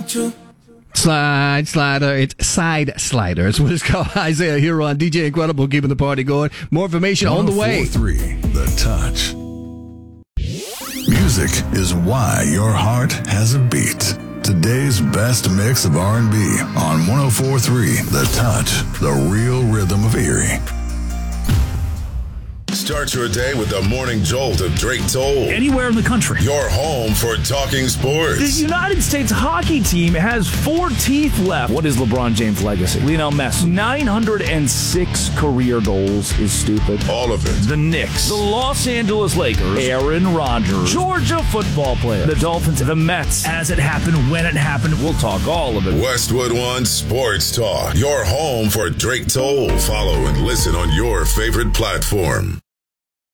Slide Slider. It's Side Slider. It's what it's called. Isaiah here on DJ Incredible, keeping the party going. More information on the way. 104.3 The Touch. Music is why your heart has a beat. Today's best mix of R&B on 104.3 The Touch, the real rhythm of Erie. Start your day with the morning jolt of Drake Toll. Anywhere in the country. Your home for talking sports. The United States hockey team has 4 teeth left. What is LeBron James' legacy? Lionel Messi. 906 career goals is stupid. All of it. The Knicks. The Los Angeles Lakers. Aaron Rodgers. Georgia football player. The Dolphins. The Mets. As it happened, when it happened, we'll talk all of it. Westwood One Sports Talk. Your home for Drake Toll. Follow and listen on your favorite platform.